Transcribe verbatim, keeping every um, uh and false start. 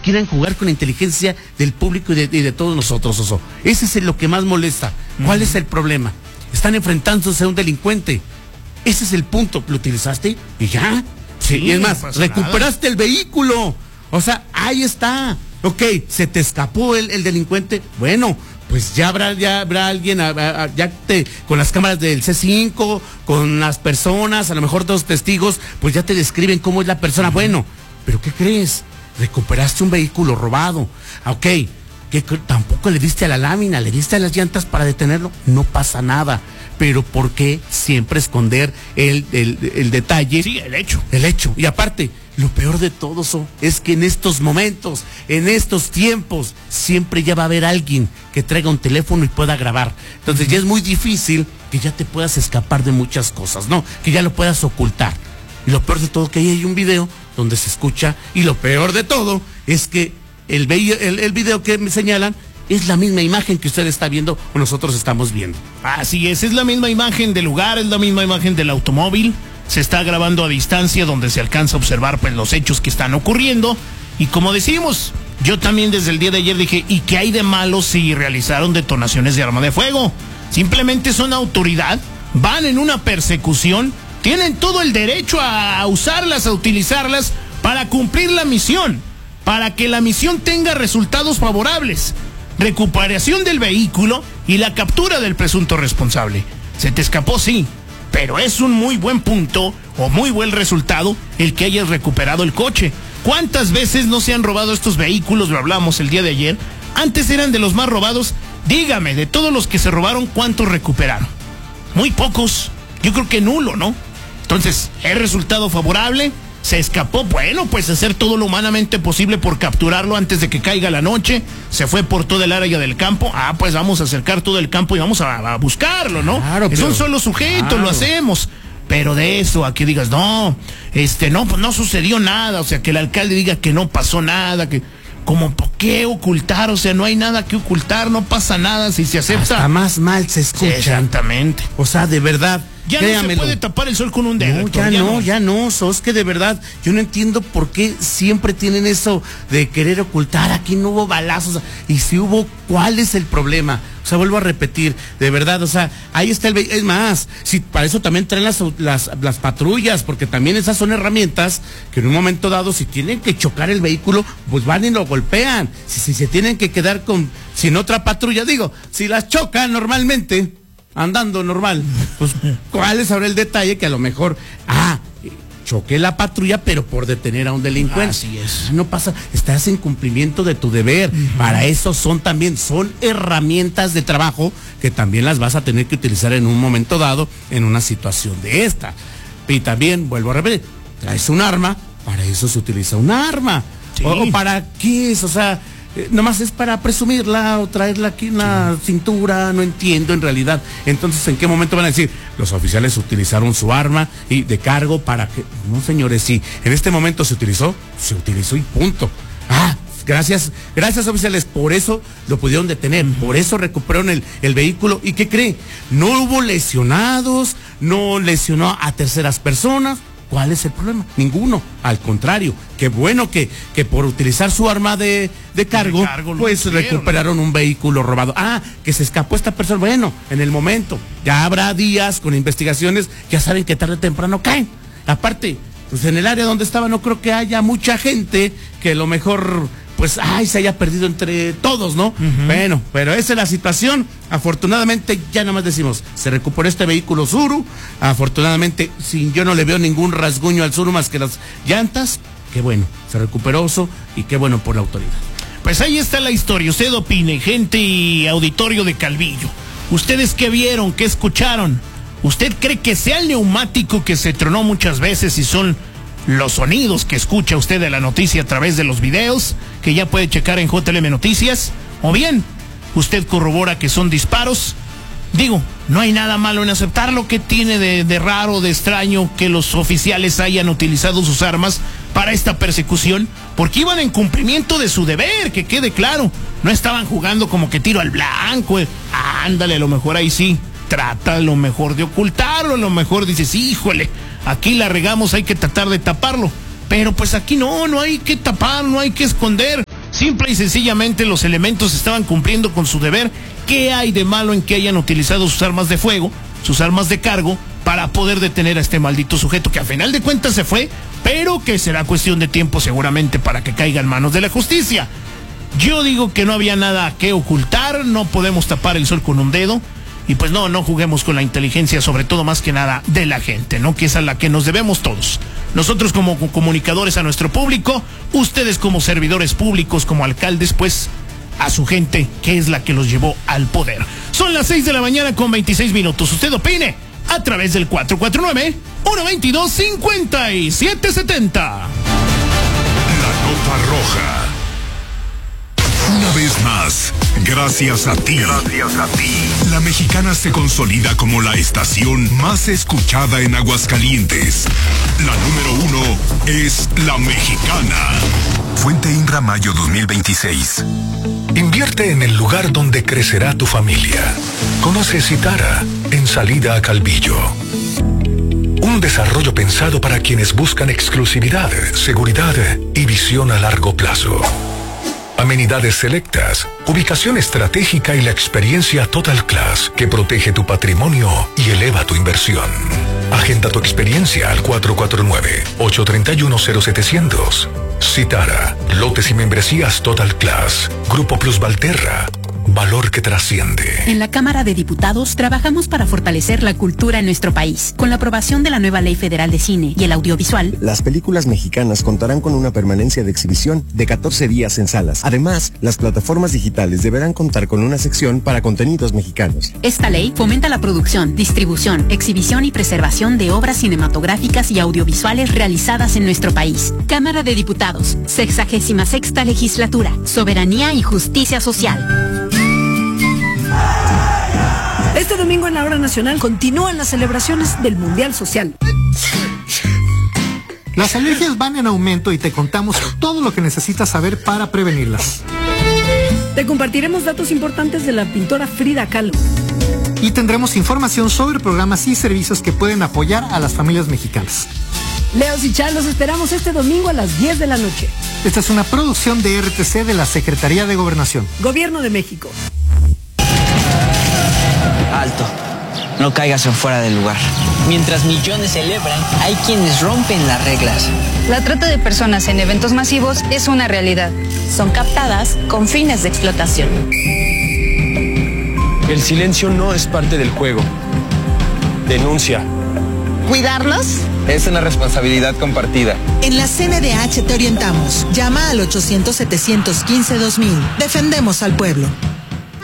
quieran jugar con la inteligencia del público y de, y de todos nosotros, Oso. Ese es lo que más molesta. ¿Cuál uh-huh. es el problema? Están enfrentándose a un delincuente. Ese es el punto. ¿Lo utilizaste? Y ya. Sí, y es más, no recuperaste nada. El vehículo. O sea, ahí está. Ok, se te escapó el, el delincuente. Bueno, pues ya habrá, ya habrá alguien, a, a, ya te, con las cámaras del C cinco, con las personas, a lo mejor dos testigos, pues ya te describen cómo es la persona. Uh-huh. Bueno, pero ¿qué crees? Recuperaste un vehículo robado. Ok, que tampoco le diste a la lámina, le diste a las llantas para detenerlo. No pasa nada. Pero ¿por qué siempre esconder el, el, el detalle? Sí, el hecho. El hecho. Y aparte, lo peor de todo eso es que en estos momentos, en estos tiempos, siempre ya va a haber alguien que traiga un teléfono y pueda grabar. Entonces uh-huh. ya es muy difícil que ya te puedas escapar de muchas cosas, ¿no? Que ya lo puedas ocultar. Y lo peor de todo que ahí hay un video donde se escucha, y lo peor de todo es que el, el, el video que me señalan es la misma imagen que usted está viendo o nosotros estamos viendo. Así es, es la misma imagen del lugar, es la misma imagen del automóvil. Se está grabando a distancia donde se alcanza a observar pues los hechos que están ocurriendo. Y como decimos, yo también desde el día de ayer dije, ¿y qué hay de malo si realizaron detonaciones de arma de fuego? Simplemente son autoridad, van en una persecución, tienen todo el derecho a usarlas, a utilizarlas para cumplir la misión, para que la misión tenga resultados favorables. Recuperación del vehículo y la captura del presunto responsable. Se te escapó, sí, pero es un muy buen punto o muy buen resultado el que hayas recuperado el coche. ¿Cuántas veces no se han robado estos vehículos? Lo hablamos el día de ayer. Antes eran de los más robados. Dígame, de todos los que se robaron, ¿cuántos recuperaron? Muy pocos. Yo creo que nulo, ¿no? Entonces, ¿es resultado favorable? Se escapó, bueno, pues hacer todo lo humanamente posible por capturarlo antes de que caiga la noche. Se fue por todo el área del campo. Ah, pues vamos a acercar todo el campo y vamos a, a buscarlo, ¿no? Claro, es pero, un solo sujeto, claro. Lo hacemos. Pero de eso a que digas, no, este, no, pues no sucedió nada. O sea, que el alcalde diga que no pasó nada, que como, ¿por qué ocultar? O sea, no hay nada que ocultar, no pasa nada si se acepta. Hasta más mal se escucha. Exactamente. O sea, de verdad. Ya créamelo. No se puede tapar el sol con un dedo. No, ya, ya no, no, ya no, sos que de verdad, yo no entiendo por qué siempre tienen eso de querer ocultar, aquí no hubo balazos, y si hubo, ¿cuál es el problema? O sea, vuelvo a repetir, de verdad, o sea, ahí está el, es más, si para eso también traen las, las, las patrullas, porque también esas son herramientas que en un momento dado, si tienen que chocar el vehículo, pues van y lo golpean, si, si se tienen que quedar con, sin otra patrulla, digo, si las chocan normalmente, andando normal, pues ¿cuál es ahora el detalle? Que a lo mejor, ah, choqué la patrulla, pero por detener a un delincuente. Así es. No pasa, estás en cumplimiento de tu deber. Uh-huh. Para eso son también, son herramientas de trabajo que también las vas a tener que utilizar en un momento dado, en una situación de esta. Y también, vuelvo a repetir, traes un arma, para eso se utiliza un arma. Sí. O, o para qué es, o sea, Eh, nomás es para presumirla o traerla aquí en la sí. cintura, no entiendo en realidad. Entonces, ¿en qué momento van a decir? Los oficiales utilizaron su arma y de cargo para que... No, señores, sí, en este momento se utilizó, se utilizó y punto. Ah, gracias, gracias oficiales, por eso lo pudieron detener, uh-huh. por eso recuperaron el, el vehículo. ¿Y qué creen? No hubo lesionados, no lesionó a terceras personas. ¿Cuál es el problema? Ninguno. Al contrario, qué bueno que, que por utilizar su arma de, de cargo, de cargo pues hicieron, recuperaron un vehículo robado. Ah, que se escapó esta persona. Bueno, en el momento, ya habrá días con investigaciones, ya saben que tarde o temprano caen. Aparte, pues en el área donde estaba no creo que haya mucha gente que a lo mejor, pues, ay, se haya perdido entre todos, ¿no? Uh-huh. Bueno, pero esa es la situación. Afortunadamente, ya nada más decimos, se recuperó este vehículo Tsuru. Afortunadamente, sin, yo no le veo ningún rasguño al Tsuru más que las llantas. Qué bueno, se recuperó eso y qué bueno por la autoridad. Pues ahí está la historia. Usted opine, gente y auditorio de Calvillo. ¿Ustedes qué vieron, qué escucharon? ¿Usted cree que sea el neumático que se tronó muchas veces y son los sonidos que escucha usted de la noticia a través de los videos que ya puede checar en J L M Noticias? O bien, usted corrobora que son disparos. Digo, no hay nada malo en aceptarlo. ¿Qué tiene de, de raro, de extraño que los oficiales hayan utilizado sus armas para esta persecución? Porque iban en cumplimiento de su deber, que quede claro. No estaban jugando como que tiro al blanco. Ah, ándale, a lo mejor ahí sí. Trata a lo mejor de ocultarlo, a lo mejor dices, híjole, aquí la regamos, hay que tratar de taparlo. Pero pues aquí no, no hay que tapar, no hay que esconder. Simple y sencillamente los elementos estaban cumpliendo con su deber. ¿Qué hay de malo en que hayan utilizado sus armas de fuego, sus armas de cargo, para poder detener a este maldito sujeto que a final de cuentas se fue, pero que será cuestión de tiempo seguramente para que caiga en manos de la justicia? Yo digo que no había nada que ocultar, no podemos tapar el sol con un dedo. Y pues no, no juguemos con la inteligencia, sobre todo más que nada de la gente, ¿no? Que es a la que nos debemos todos. Nosotros como comunicadores a nuestro público, ustedes como servidores públicos, como alcaldes, pues a su gente, que es la que los llevó al poder. Son las seis de la mañana con veintiséis minutos. Usted opine a través del cuatro cuatro nueve, uno dos dos, cinco siete siete cero. La nota roja. Una vez más, gracias a ti. Gracias a ti. La Mexicana se consolida como la estación más escuchada en Aguascalientes. La número uno es La Mexicana. Fuente Inra Mayo dos mil veintiséis. Invierte en el lugar donde crecerá tu familia. Conoce Citara, en salida a Calvillo. Un desarrollo pensado para quienes buscan exclusividad, seguridad y visión a largo plazo. Amenidades selectas, ubicación estratégica y la experiencia Total Class que protege tu patrimonio y eleva tu inversión. Agenda tu experiencia al cuatro cuatro nueve, ocho tres uno, cero siete cero cero. Citara, lotes y membresías Total Class. Grupo Plus Valterra. Valor que trasciende. En la Cámara de Diputados trabajamos para fortalecer la cultura en nuestro país. Con la aprobación de la nueva Ley Federal de Cine y el Audiovisual, las películas mexicanas contarán con una permanencia de exhibición de catorce días en salas. Además, las plataformas digitales deberán contar con una sección para contenidos mexicanos. Esta ley fomenta la producción, distribución, exhibición y preservación de obras cinematográficas y audiovisuales realizadas en nuestro país. Cámara de Diputados, sexagésima sexta legislatura, soberanía y justicia social. Este domingo en la Hora Nacional continúan las celebraciones del Mundial Social. Las alergias van en aumento y te contamos todo lo que necesitas saber para prevenirlas. Te compartiremos datos importantes de la pintora Frida Kahlo. Y tendremos información sobre programas y servicios que pueden apoyar a las familias mexicanas. Leos y Char, los esperamos este domingo a las diez de la noche. Esta es una producción de R T C de la Secretaría de Gobernación. Gobierno de México. Alto, no caigas en fuera del lugar. Mientras millones celebran, hay quienes rompen las reglas. La trata de personas en eventos masivos es una realidad. Son captadas con fines de explotación. El silencio no es parte del juego. Denuncia. ¿Cuidarlos? Es una responsabilidad compartida. En la C N D H te orientamos. Llama al ochocientos, setecientos quince, dos mil. Defendemos al pueblo.